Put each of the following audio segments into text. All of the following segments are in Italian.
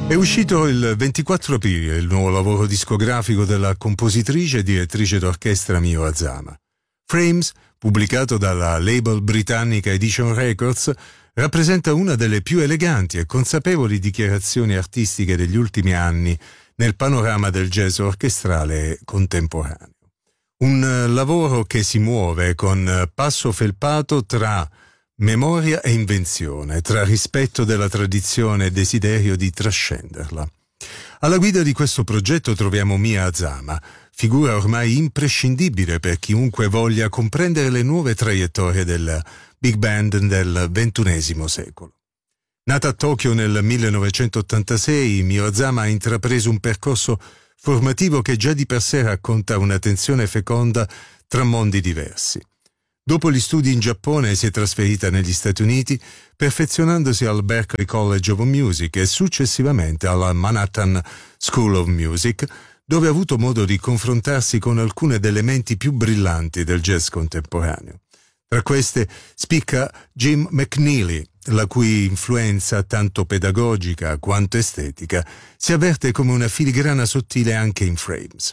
È uscito il 24 aprile il nuovo lavoro discografico della compositrice e direttrice d'orchestra Mio Azama. Frames, pubblicato dalla label britannica Edition Records, rappresenta una delle più eleganti e consapevoli dichiarazioni artistiche degli ultimi anni nel panorama del jazz orchestrale contemporaneo. Un lavoro che si muove con passo felpato tra memoria e invenzione, tra rispetto della tradizione e desiderio di trascenderla. Alla guida di questo progetto troviamo Mia Azama, figura ormai imprescindibile per chiunque voglia comprendere le nuove traiettorie del big band del XXI secolo. Nata a Tokyo nel 1986, Mio Azama ha intrapreso un percorso formativo che già di per sé racconta una tensione feconda tra mondi diversi. Dopo gli studi in Giappone si è trasferita negli Stati Uniti, perfezionandosi al Berklee College of Music e successivamente alla Manhattan School of Music, dove ha avuto modo di confrontarsi con alcune delle menti più brillanti del jazz contemporaneo. Tra queste spicca Jim McNeely, la cui influenza, tanto pedagogica quanto estetica, si avverte come una filigrana sottile anche in Frames.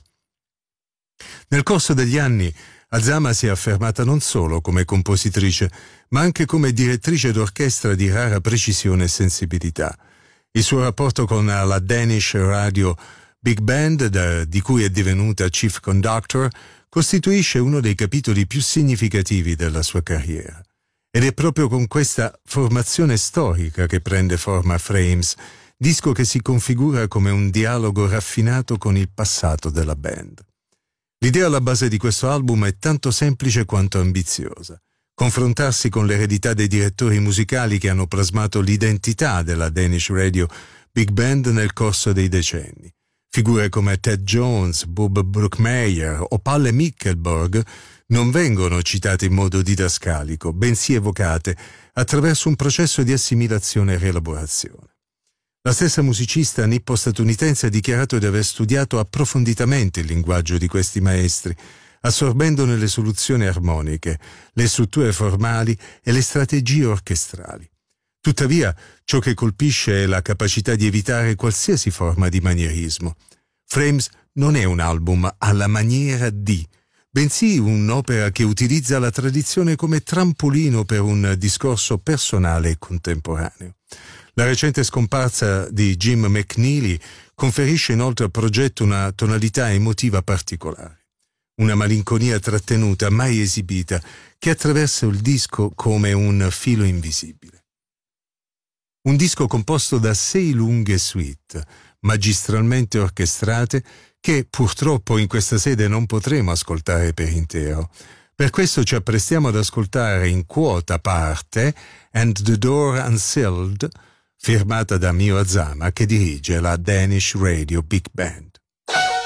Nel corso degli anni, Azama si è affermata non solo come compositrice, ma anche come direttrice d'orchestra di rara precisione e sensibilità. Il suo rapporto con la Danish Radio Big Band, di cui è divenuta Chief Conductor, costituisce uno dei capitoli più significativi della sua carriera. Ed è proprio con questa formazione storica che prende forma Frames, disco che si configura come un dialogo raffinato con il passato della band. L'idea alla base di questo album è tanto semplice quanto ambiziosa. Confrontarsi con l'eredità dei direttori musicali che hanno plasmato l'identità della Danish Radio Big Band nel corso dei decenni. Figure come Ted Jones, Bob Brookmeyer o Palle Mikkelborg non vengono citate in modo didascalico, bensì evocate attraverso un processo di assimilazione e rielaborazione. La stessa musicista nippo-statunitense ha dichiarato di aver studiato approfonditamente il linguaggio di questi maestri, assorbendone le soluzioni armoniche, le strutture formali e le strategie orchestrali. Tuttavia, ciò che colpisce è la capacità di evitare qualsiasi forma di manierismo. Frames non è un album alla maniera di, bensì un'opera che utilizza la tradizione come trampolino per un discorso personale e contemporaneo. La recente scomparsa di Jim McNeely conferisce inoltre al progetto una tonalità emotiva particolare. Una malinconia trattenuta, mai esibita, che attraversa il disco come un filo invisibile. Un disco composto da 6 lunghe suite, magistralmente orchestrate, che purtroppo in questa sede non potremo ascoltare per intero. Per questo ci apprestiamo ad ascoltare in quota parte And the Door Unsealed, firmata da Mio Azama, che dirige la Danish Radio Big Band.